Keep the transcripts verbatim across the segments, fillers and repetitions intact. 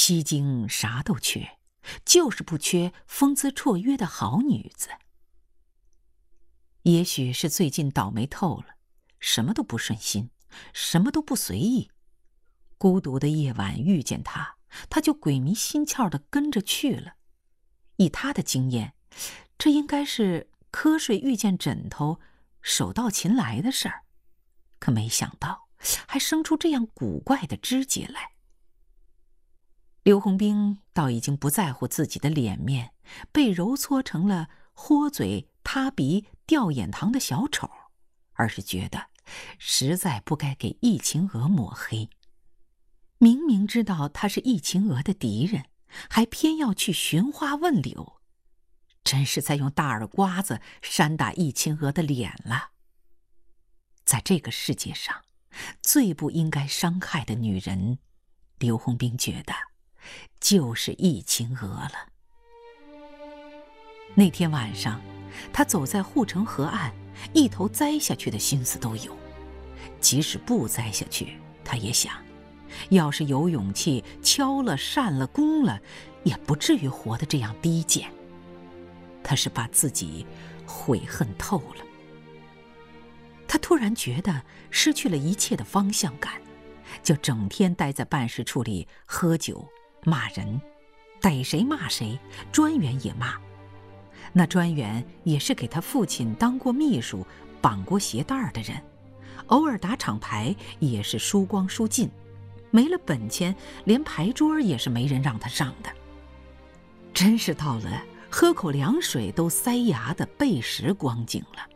西京啥都缺，就是不缺风姿绰约的好女子。也许是最近倒霉透了，什么都不顺心，什么都不随意。孤独的夜晚遇见他，他就鬼迷心窍地跟着去了。以他的经验，这应该是瞌睡遇见枕头，手到擒来的事儿。可没想到，还生出这样古怪的枝节来。刘洪兵倒已经不在乎自己的脸面被揉搓成了豁嘴、塌鼻、掉眼糖的小丑，而是觉得实在不该给易秦娥抹黑。明明知道他是易秦娥的敌人，还偏要去寻花问柳，真是在用大耳刮子扇打易秦娥的脸了。在这个世界上，最不应该伤害的女人，刘洪兵觉得就是易秦娥了。那天晚上，他走在护城河岸，一头栽下去的心思都有。即使不栽下去，他也想，要是有勇气敲了、扇了、攻了，也不至于活得这样低贱。他是把自己悔恨透了。他突然觉得失去了一切的方向感，就整天待在办事处里喝酒骂人，逮谁骂谁，专员也骂。那专员也是给他父亲当过秘书、绑过鞋带的人，偶尔打场牌也是输光输尽，没了本钱，连牌桌也是没人让他上的。真是到了喝口凉水都塞牙的背时光景了。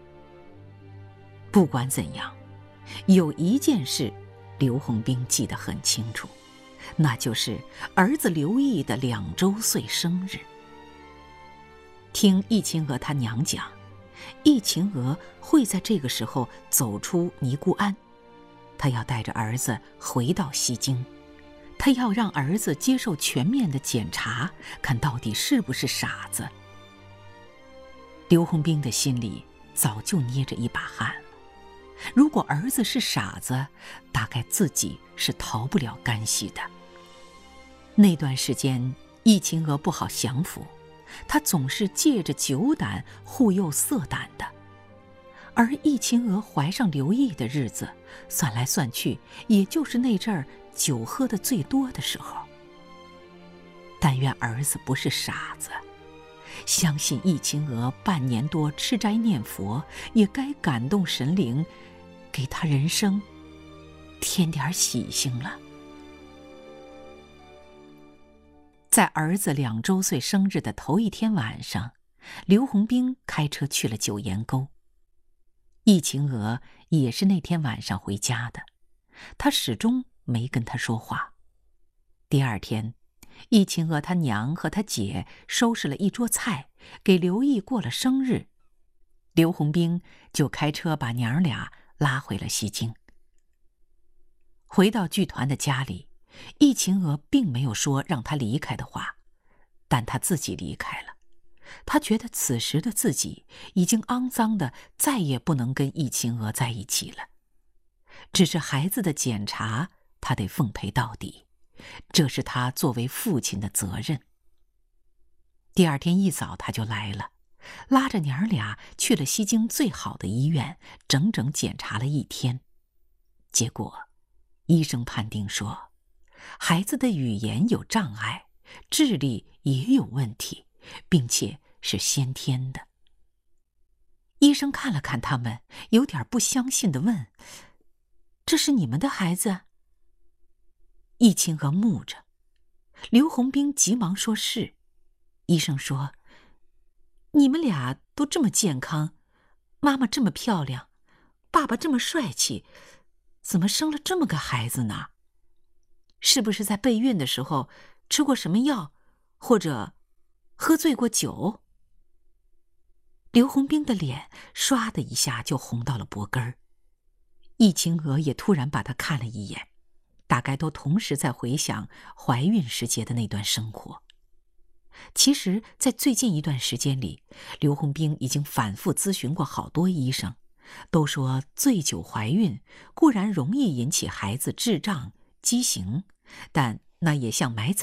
不管怎样，有一件事刘洪兵记得很清楚，那就是儿子刘毅的两周岁生日。听易秦娥她娘讲，易秦娥会在这个时候走出尼姑庵，她要带着儿子回到西京，她要让儿子接受全面的检查，看到底是不是傻子。刘洪兵的心里早就捏着一把汗了。如果儿子是傻子，大概自己是逃不了干系的。那段时间，易秦娥不好降服，她总是借着酒胆护佑色胆的。而易秦娥怀上刘毅的日子，算来算去，也就是那阵儿酒喝得最多的时候。但愿儿子不是傻子，相信易秦娥半年多吃斋念佛，也该感动神灵，给他人生添点喜庆了。在儿子两周岁生日的头一天晚上，刘洪兵开车去了九岩沟。易秦娥也是那天晚上回家的，她始终没跟他说话。第二天，易秦娥她娘和她姐收拾了一桌菜，给刘毅过了生日。刘洪兵就开车把娘俩拉回了西京。回到剧团的家里，易秦娥并没有说让他离开的话，但他自己离开了。他觉得此时的自己已经肮脏的再也不能跟易秦娥在一起了。只是孩子的检查，他得奉陪到底，这是他作为父亲的责任。第二天一早他就来了，拉着娘儿俩去了西京最好的医院，整整检查了一天。结果医生判定说，孩子的语言有障碍，智力也有问题，并且是先天的。医生看了看他们，有点不相信地问：“这是你们的孩子？”易秦娥木着，刘洪兵急忙说是。医生说：“你们俩都这么健康，妈妈这么漂亮，爸爸这么帅气，怎么生了这么个孩子呢？是不是在备孕的时候吃过什么药，或者喝醉过酒？”刘洪兵的脸唰的一下就红到了脖根儿。易秦娥也突然把他看了一眼，大概都同时在回想怀孕时节的那段生活。其实在最近一段时间里，刘洪兵已经反复咨询过好多医生，都说醉酒怀孕固然容易引起孩子智障畸形，但那也像买